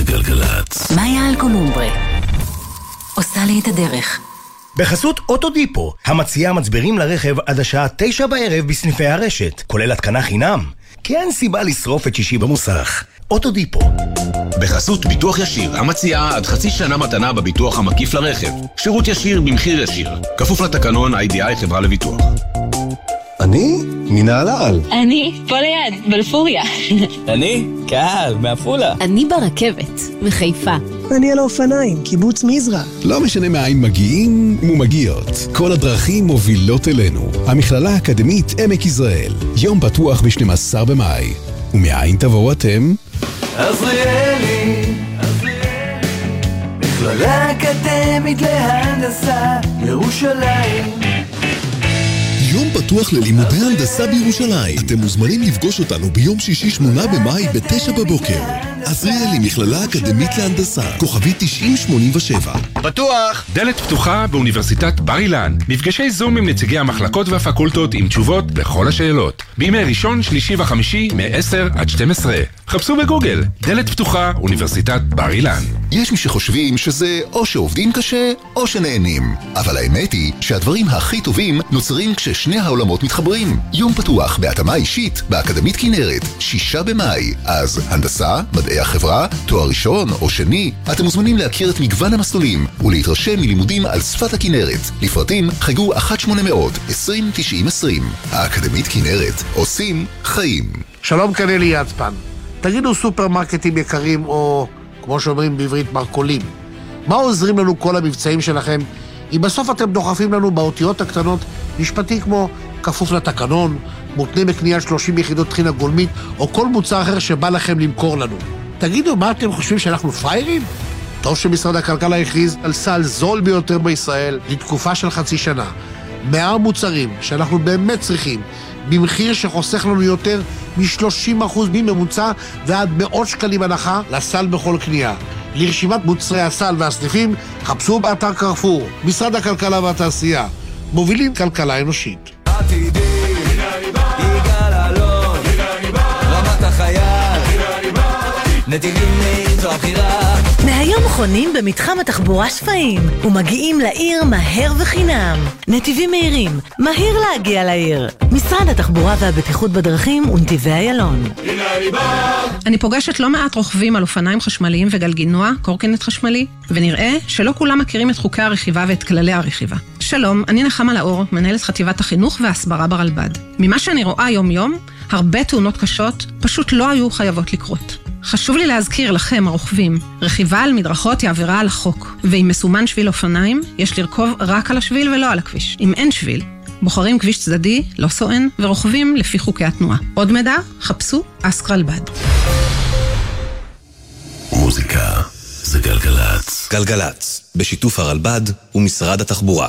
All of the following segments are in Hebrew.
זה גלגלת. מאיה אלקולומברה עושה לי את הדרך. בחסות אוטודיפו, המציעה מצברים לרכב עד השעה 9 בערב בסניפי הרשת, כולל התקנה חינם. כי אין סיבה לשרוף את שישי במוסך. אוטודיפו. בחסות ביטוח ישיר, המציעה עד חצי שנה מתנה בביטוח המקיף לרכב. שירות ישיר במחיר ישיר. כפוף לתקנון IDI חברה לביטוח. אני? מנהלל. אני פה ליד, בלפוריה. אני? קהל, מעפולה. אני ברכבת, מחיפה. אני על האופניים, קיבוץ מזרע. לא משנה מאין מגיעים ומגיעות, כל הדרכים מובילות אלינו. המכללה האקדמית עמק יזרעאל, יום פתוח ב-12 במאי. ומאין תבואו אתם? עזריאלי, מכללה אקדמית להנדסה, ירושלים. יום פתוח ללימודי הנדסה בירושלים. אתם מוזמנים לפגוש אותנו ביום שישי 8 במאי ב-9 בבוקר. עזריאלי, מכללה אקדמית להנדסה, כוכבי 9087. פתוח! דלת פתוחה באוניברסיטת בר אילן. מפגשי זום עם נציגי המחלקות והפקולטות עם תשובות לכל השאלות. בימי ראשון, שלישי וחמישי מ-10 עד 12. חפשו בגוגל, דלת פתוחה, אוניברסיטת בר אילן. יש מי שחושבים שזה או שעובדים קשה או שנהנים. אבל האמת היא שהדברים הכי טובים נוצרים כששני העולמות מתחברים. יום פתוח בהתאמה אישית באקדמית כנרת, 6 במאי. אז הנדסה, מדעי החברה, תואר ראשון או שני, אתם מוזמנים להכיר את מגוון המסלולים ולהתרשם מלימודים על שפת הכנרת. לפרטים חייגו 1-800-20-90-20. האקדמית כנרת, עושים חיים. שלום, כאן אלי יצפן. תגידו, סופרמרקטים יקרים או, כמו שאומרים בעברית, מרקולים, מה עוזרים לנו כל המבצעים שלכם אם בסוף אתם דוחפים לנו באותיות הקטנות משפטי כמו כפוף לתקנון, מותנה בקנייה 30 יחידות טחינה גולמית או כל מוצר אחר שבא לכם למכור לנו? תגידו, מה אתם חושבים, שאנחנו פריירים? טוב שמשרד הכלכלה הכריז על סל זול ביותר בישראל לתקופה של חצי שנה. 100 מוצרים שאנחנו באמת צריכים, במחיר שחוסך לנו יותר מ-30% מממוצע ועד מאות שקלים הנחה לסל בכל קנייה. לרשימת מוצרי הסל והסניפים חפשו באתר קרפור. משרד הכלכלה והתעשייה, מובילים כלכלה אנושית. עתידי, יגאל אלון, רמת החייל, נתיבים זו הבחירה. מהיום חונים במתחם התחבורה שפיים ומגיעים לעיר מהר וחינם. נתיבים מהירים, מהיר להגיע לעיר. משרד התחבורה והבטיחות בדרכים ונתיבי איילון. אני פוגשת לא מעט רוכבים על אופניים חשמליים וגלגינוע, קורקינט חשמלי, ונראה שלא כולם מכירים את חוקי הרכיבה ואת כללי הרכיבה. שלום, אני נחמה לאור, מנהלת חטיבת החינוך וההסברה ברלב"ד. ממה שאני רואה יום-יום, הרבה תאונות קשות פשוט לא היו חייבות לקרות. חשוב לי להזכיר לכם, הרוכבים, רכיבה על מדרכות היא עבירה על החוק, ואם מסומן שביל אופניים, יש לרכוב רק על השביל ולא על הכביש. אם אין שביל, בוחרים כביש צדדי, לא סואן, ורוכבים לפי חוקי התנועה. עוד מידע, חפשו אסק רלב"ד. מוזיקה זה גלגלת. גלגלת, בשיתוף הרלב"ד ומשרד התחבורה.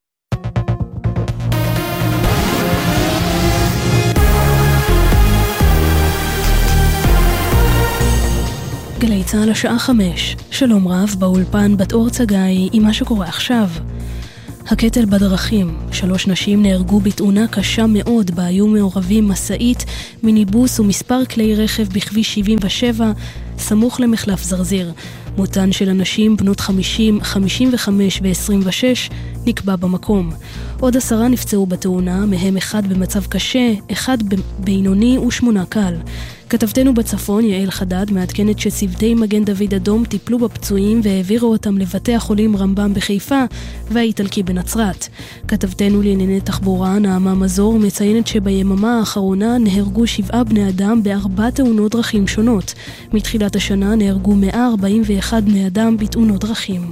גלי צהל השעה 5. שלום רב, באולפן בת אור צגאי עם מה שקורה עכשיו. הקטל בדרכים. 3 נשים נהרגו בתאונה קשה מאוד בה היו מעורבים מסעית, מיניבוס ומספר כלי רכב בכביש 77 סמוך למחלף זרזיר. מותן של אנשים בנות 50, 55 ו-26 נקבע במקום. עוד 10 נפצעו בתאונה, מהם 1 במצב קשה, 1 בינוני ו8 קל. כתבתנו בצפון, יעל חדד, מעדכנת שצוותי מגן דוד אדום טיפלו בפצועים והעבירו אותם לבתי החולים רמב"ם בחיפה והאיטלקי בנצרת. כתבתנו לענייני תחבורה, נעמה מזור, מציינת שביממה האחרונה נהרגו 7 בני אדם ב4 תאונות דרכים שונות. מתחילת השנה נהרגו 141 בני אדם בתאונות דרכים.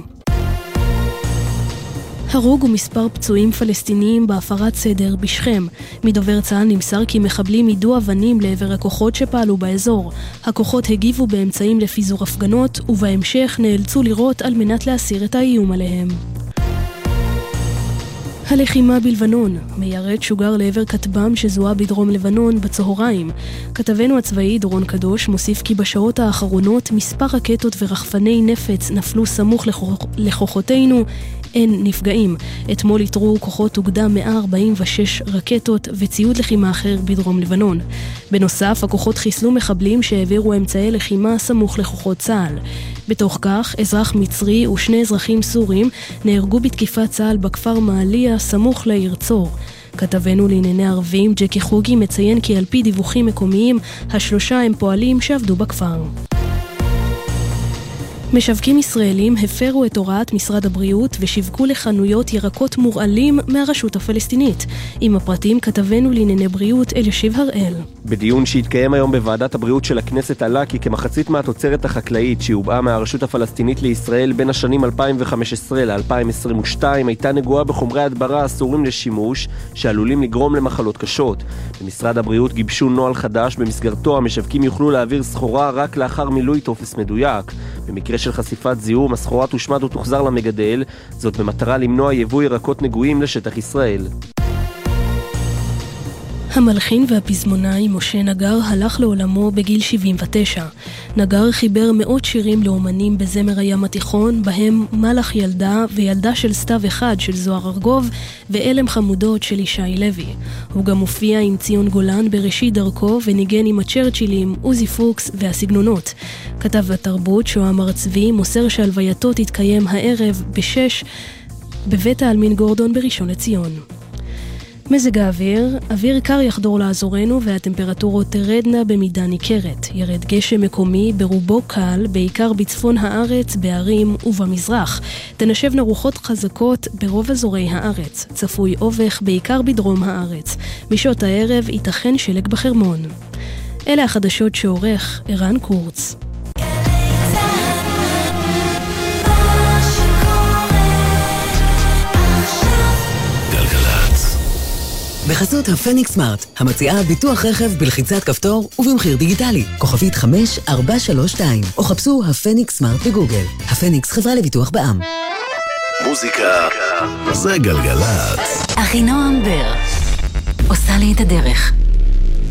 הרוג ומספר פצועים פלסטיניים בהפרת סדר בשכם. מדובר צה"ל נמסר כי מחבלים יידו אבנים לעבר הכוחות שפעלו באזור. הכוחות הגיבו באמצעים לפיזור הפגנות, ובהמשך נאלצו לירות על מנת להסיר את האיום עליהם. הלחימה בלבנון, מיירט שוגר לעבר כתבם שזוהה בדרום לבנון בצהריים. כתבנו הצבאי דורון קדוש מוסיף כי בשעות האחרונות מספר רקטות ורחפני נפץ נפלו סמוך לכוחותינו, אין נפגעים. אתמול איתרו כוחות אוגדה 146 רקטות וציוד לחימה אחר בדרום לבנון. בנוסף, הכוחות חיסלו מחבלים שהעבירו אמצעי לחימה סמוך לכוחות צה"ל. בתוך כך, אזרח מצרי ושני אזרחים סורים נהרגו בתקיפת צה"ל בכפר מעליה סמוך לעיר צור. כתבנו לענייני ערבים ג'קי חוגי מציין כי על פי דיווחים מקומיים, השלושה הם פועלים שעבדו בכפר. משווקים ישראלים הפרו את הוראת משרד הבריאות ושיווקו לחנויות ירקות מורעלים מהרשות הפלסטינית. עם הפרטים כתבנו לענייני בריאות אלישיב הראל. בדיון שהתקיים היום בוועדת הבריאות של הכנסת עלה כי כמחצית מהתוצרת החקלאית שיובאה מהרשות הפלסטינית לישראל בין השנים 2015 ל-2022 הייתה נגועה בחומרי הדברה אסורים לשימוש שעלולים לגרום למחלות קשות. במשרד הבריאות גיבשו נוהל חדש במסגרתו המשווקים יוכלו להעביר סחורה רק לאחר מילוי טופס מדויק. במקרה של חשיפת זיהום, הסחורה תושמד ותוחזר למגדל, זאת במטרה למנוע יבוא ירקות נגועים לשטח ישראל. המלחין והפזמונאי משה נגר הלך לעולמו בגיל 79. נגר חיבר מאות שירים לאומנים בזמר הים התיכון, בהם מלאך ילדה וילדה של סתיו אחד של זוהר ארגוב ואלם חמודות של ישי לוי. הוא גם מופיע עם ציון גולן בראשית דרכו וניגן עם הצ'רצ'ילים, עוזי פוקס והסגנונות. כתב התרבות שוהם הר צבי מוסר שהלווייתו תתקיים הערב ב-6 בבית העלמין גורדון בראשון לציון. מזג האוויר, אוויר קר יחדור לאזורנו והטמפרטורות תרדנה במידה ניכרת. ירד גשם מקומי ברובו קל, בעיקר בצפון הארץ, בערים ובמזרח. תנשבנה רוחות חזקות ברוב אזורי הארץ. צפוי אובך בעיקר בדרום הארץ. בשעות הערב ייתכן שלג בחרמון. אלה החדשות שעורך ערן קורץ. בחסות הפניקס סמארט, המציעה ביטוח רכב בלחיצת כפתור ובמחיר דיגיטלי. כוכבית 5432, או חפשו הפניקס סמארט בגוגל. הפניקס חברה לביטוח בע"מ. מוזיקה זה גלגלצ. אחינועם בר עושה לי את הדרך.